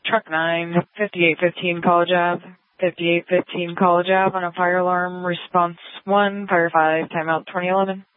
Truck 9, 5815 College Ave. 5815 College Ave on a fire alarm. Response 1, Fire 5, timeout 2011.